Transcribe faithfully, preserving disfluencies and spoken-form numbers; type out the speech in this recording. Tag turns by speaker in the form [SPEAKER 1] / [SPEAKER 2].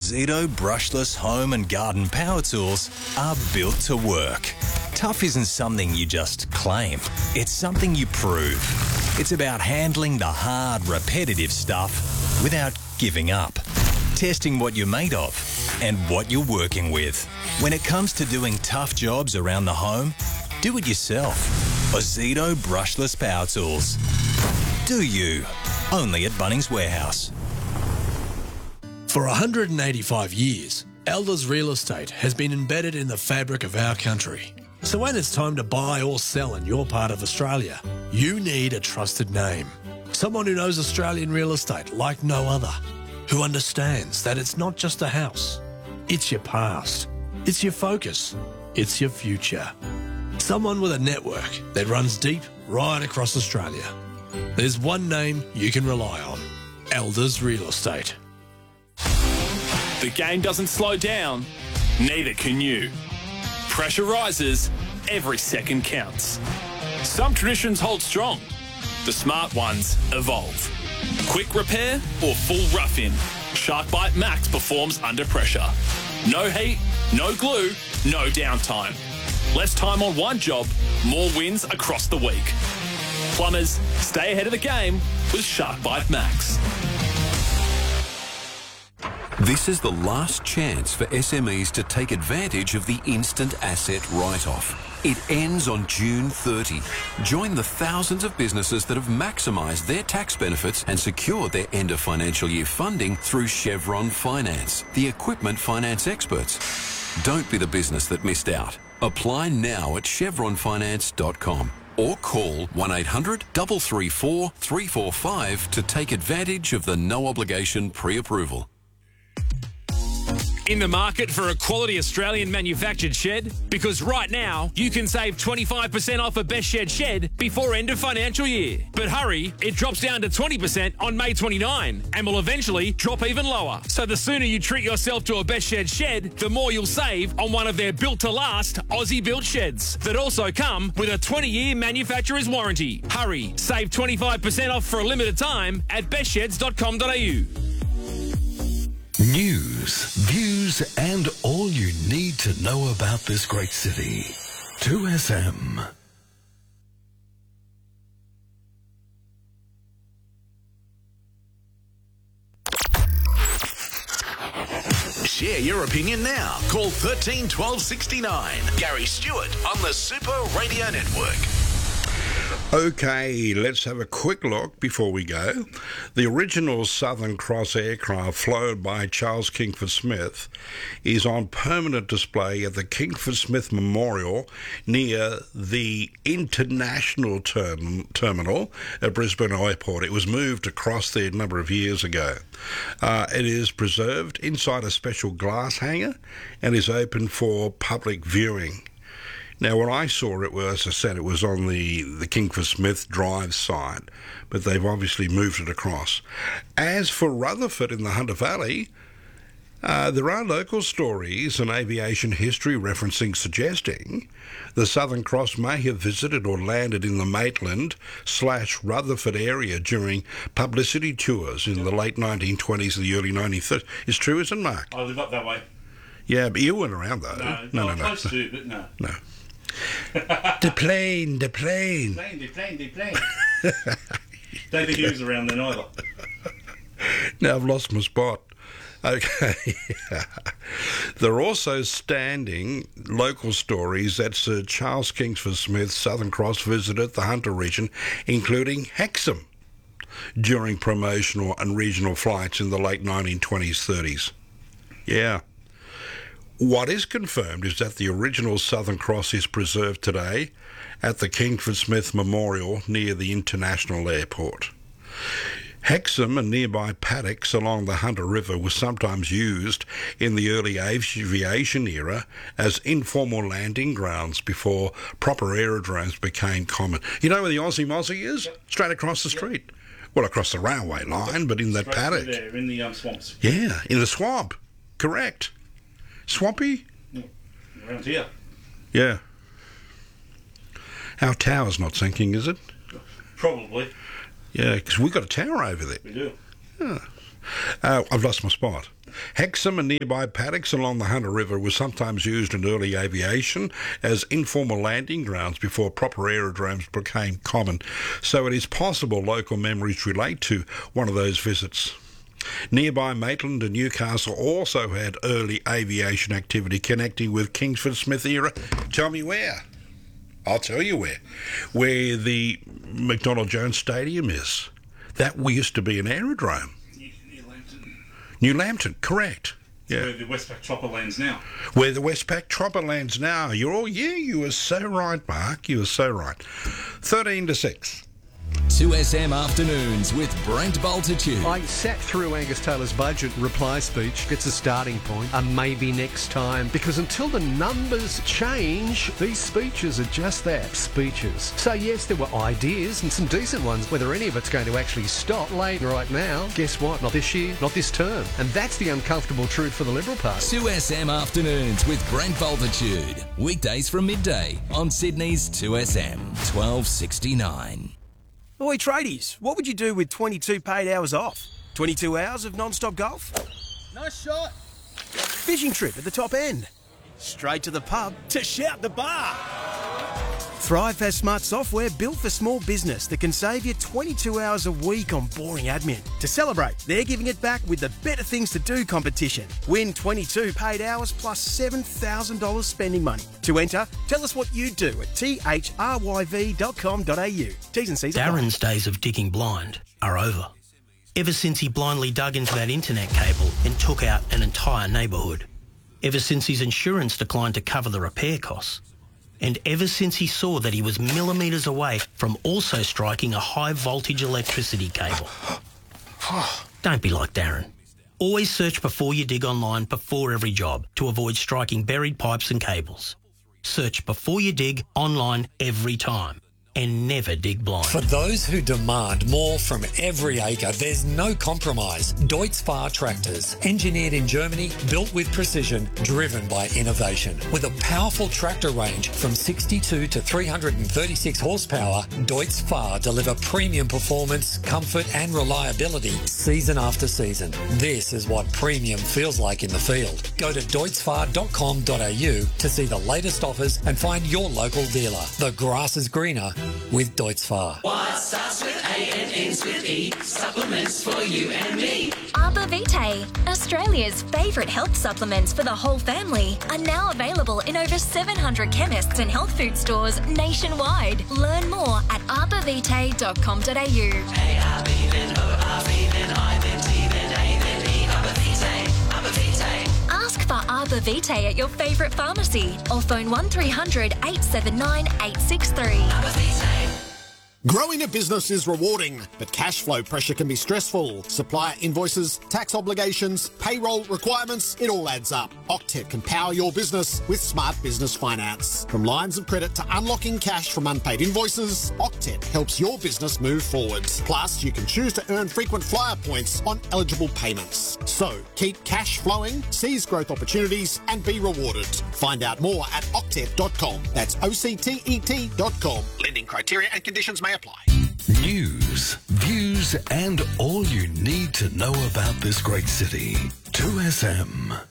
[SPEAKER 1] Ozito brushless home and garden power tools are built to work. Tough isn't something you just claim. It's something you prove. It's about handling the hard, repetitive stuff without giving up. Testing what you're made of and what you're working with. When it comes to doing tough jobs around the home, do it yourself. Ozito brushless power tools. Do you? Only at Bunnings Warehouse.
[SPEAKER 2] For one hundred eighty-five years, Elders Real Estate has been embedded in the fabric of our country. So when it's time to buy or sell in your part of Australia, you need a trusted name. Someone who knows Australian real estate like no other. Who understands that it's not just a house. It's your past. It's your focus. It's your future. Someone with a network that runs deep right across Australia. There's one name you can rely on. Elders Real Estate.
[SPEAKER 3] The game doesn't slow down, neither can you. Pressure rises, every second counts. Some traditions hold strong, the smart ones evolve. Quick repair or full rough-in, SharkBite Max performs under pressure. No heat, no glue, no downtime. Less time on one job, more wins across the week. Plumbers, stay ahead of the game with SharkBite Max.
[SPEAKER 4] This is the last chance for S M Es to take advantage of the instant asset write-off. It ends on June thirtieth. Join the thousands of businesses that have maximised their tax benefits and secured their end of financial year funding through Chevron Finance, the equipment finance experts. Don't be the business that missed out. Apply now at chevron finance dot com or call one eight hundred, three three four, three four five to take advantage of the no-obligation pre-approval.
[SPEAKER 5] In the market for a quality Australian manufactured shed? Because right now, you can save twenty-five percent off a Best Shed shed before end of financial year. But hurry, it drops down to twenty percent on May twenty-ninth and will eventually drop even lower. So the sooner you treat yourself to a Best Shed shed, the more you'll save on one of their built-to-last Aussie-built sheds that also come with a twenty-year manufacturer's warranty. Hurry, save twenty-five percent off for a limited time at best sheds dot com dot a u.
[SPEAKER 6] News, views, and all you need to know about this great city. two S M.
[SPEAKER 7] Share your opinion now. Call thirteen twelve sixty-nine. Gary Stewart on the Super Radio Network.
[SPEAKER 8] Okay, let's have a quick look before we go. The original Southern Cross aircraft flown by Charles Kingsford Smith is on permanent display at the Kingsford Smith Memorial near the International term- Terminal at Brisbane Airport. It was moved across there a number of years ago. Uh, it is preserved inside a special glass hangar and is open for public viewing. Now, when I saw it, well, as I said, it was on the, the Kingsford Smith Drive site, but they've obviously moved it across. As for Rutherford in the Hunter Valley, uh, there are local stories and aviation history referencing suggesting the Southern Cross may have visited or landed in the Maitland slash Rutherford area during publicity tours in the late nineteen twenties and the early nineteen thirties. It's true, isn't it, Mark?
[SPEAKER 9] I live up that way.
[SPEAKER 8] Yeah, but you weren't around, though.
[SPEAKER 9] No,
[SPEAKER 8] no,
[SPEAKER 9] no,
[SPEAKER 8] no.
[SPEAKER 9] close
[SPEAKER 8] no.
[SPEAKER 9] to, but no.
[SPEAKER 8] No. The plane, the plane.
[SPEAKER 9] The plane, the plane, the plane. Don't think he was around then either.
[SPEAKER 8] Now I've lost my spot. Okay. There are also standing local stories that Sir Charles Kingsford Smith, Southern Cross, visited the Hunter region, including Hexham, during promotional and regional flights in the late nineteen twenties, thirties. Yeah. What is confirmed is that the original Southern Cross is preserved today at the Kingsford Smith Memorial near the International Airport. Hexham and nearby paddocks along the Hunter River were sometimes used in the early aviation era as informal landing grounds before proper aerodromes became common. You know where the Aussie Mozzie is? Yep. Straight across the street. Yep. Well, across the railway line, but in that
[SPEAKER 9] Straight
[SPEAKER 8] paddock.
[SPEAKER 9] There, in the um, swamps.
[SPEAKER 8] Yeah, in the swamp. Correct. Swampy?
[SPEAKER 9] Yeah. Around here.
[SPEAKER 8] Yeah. Our tower's not sinking, is it?
[SPEAKER 9] Probably.
[SPEAKER 8] Yeah, because we've got a tower over there.
[SPEAKER 9] We do.
[SPEAKER 8] Yeah. Uh, I've lost my spot. Hexham and nearby paddocks along the Hunter River were sometimes used in early aviation as informal landing grounds before proper aerodromes became common, so it is possible local memories relate to one of those visits. Nearby Maitland and Newcastle also had early aviation activity connecting with Kingsford Smith era. Tell me where. I'll tell you where. Where the McDonald Jones Stadium is. That used to be an aerodrome.
[SPEAKER 9] New, New Lambton.
[SPEAKER 8] New Lambton, correct. Yeah.
[SPEAKER 9] Where the Westpac Chopper lands now.
[SPEAKER 8] Where the Westpac Chopper lands now. You're all, yeah, you were so right, Mark. You were so right. thirteen to six.
[SPEAKER 1] two S M Afternoons with Brent Bultitude.
[SPEAKER 10] I sat through Angus Taylor's budget reply speech. It's a starting point, a maybe next time, because until the numbers change, these speeches are just that, speeches. So yes, there were ideas and some decent ones. Whether any of it's going to actually stop late right now, guess what? Not this year, not this term. And that's the uncomfortable truth for the Liberal Party.
[SPEAKER 1] two S M Afternoons with Brent Bultitude. Weekdays from midday on Sydney's two S M, twelve sixty-nine.
[SPEAKER 11] Oi, tradies, what would you do with twenty-two paid hours off? twenty-two hours of non-stop golf?
[SPEAKER 12] Nice shot.
[SPEAKER 11] Fishing trip at the top end? Straight to the pub to shout the bar? Thrive has smart software built for small business that can save you twenty-two hours a week on boring admin. To celebrate, they're giving it back with the Better Things to Do competition. Win twenty-two paid hours plus seven thousand dollars spending money. To enter, tell us what you do at t h r y v dot com dot a u. T's and C's apply.
[SPEAKER 13] Darren's days of digging blind are over. Ever since he blindly dug into that internet cable and took out an entire neighbourhood. Ever since his insurance declined to cover the repair costs. And ever since he saw that he was millimetres away from also striking a high-voltage electricity cable. Don't be like Darren. Always search before you dig online before every job to avoid striking buried pipes and cables. Search before you dig online every time. And never dig blind.
[SPEAKER 14] For those who demand more from every acre, there's no compromise. Deutz-Fahr tractors, engineered in Germany, built with precision, driven by innovation. With a powerful tractor range from sixty-two to three hundred thirty-six horsepower, Deutz-Fahr deliver premium performance, comfort and reliability season after season. This is what premium feels like in the field. Go to deutz fahr dot com dot a u to see the latest offers and find your local dealer. The grass is greener with Deutz-Fahr.
[SPEAKER 15] What starts with A and ends with E? Supplements for you and me.
[SPEAKER 16] Arbor Vitae, Australia's favourite health supplements for the whole family, are now available in over seven hundred chemists and health food stores nationwide. Learn more at arbor vitae dot com dot a u.
[SPEAKER 15] A R B then O R B then I then T then A then E. Arbor Vitae, Arbor Vitae.
[SPEAKER 16] Ask for Arbor Vitae at your favourite pharmacy or phone one three hundred eight seven nine eight six three.
[SPEAKER 15] Arbor Vitae.
[SPEAKER 17] Growing a business is rewarding, but cash flow pressure can be stressful. Supplier invoices, tax obligations, payroll requirements, it all adds up. Octet can power your business with smart business finance. From lines of credit to unlocking cash from unpaid invoices, Octet helps your business move forward. Plus, you can choose to earn frequent flyer points on eligible payments. So, keep cash flowing, seize growth opportunities, and be rewarded. Find out more at octet dot com. That's O C T E T dot com. Lending criteria and conditions may apply.
[SPEAKER 6] News, views, and all you need to know about this great city. two S M.